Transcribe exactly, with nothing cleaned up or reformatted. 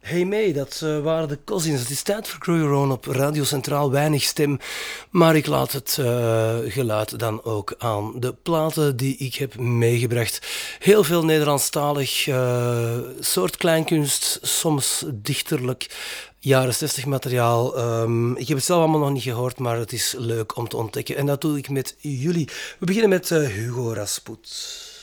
Hey May, dat uh, waren de Cousins. Het is tijd voor Grow Your Own op Radio Centraal. Weinig stem, maar ik laat het uh, geluid dan ook aan de platen die ik heb meegebracht. Heel veel Nederlandstalig, uh, soort kleinkunst, soms dichterlijk. Jaren zestig materiaal. Um, ik heb het zelf allemaal nog niet gehoord, maar het is leuk om te ontdekken. En dat doe ik met jullie. We beginnen met uh, Hugo Rasput.